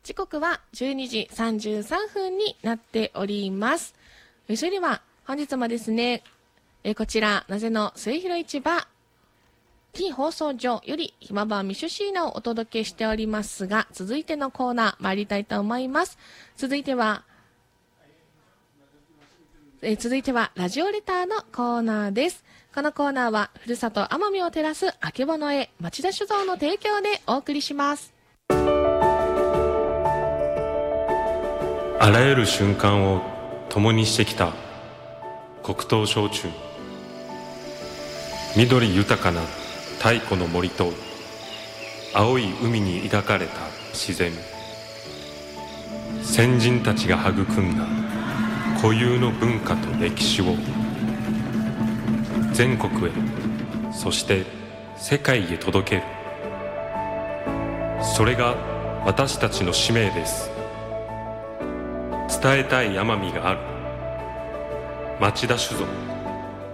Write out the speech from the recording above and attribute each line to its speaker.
Speaker 1: 時刻は12時33分になっております。それでは本日もですね、こちらなぜの末広市場 T 放送所よりひまばみしゅシーナをお届けしておりますが、続いてのコーナー参りたいと思います。続いてはラジオレターのコーナーです。このコーナーはふるさと奄美を照らすあけぼのへ町田酒造の提供でお送りします。
Speaker 2: あらゆる瞬間を共にしてきた黒糖焼酎、緑豊かな太古の森と青い海に抱かれた自然、先人たちが育んだ固有の文化と歴史を全国へ、そして世界へ届ける。それが私たちの使命です。伝えたい奄美がある。町田酒造。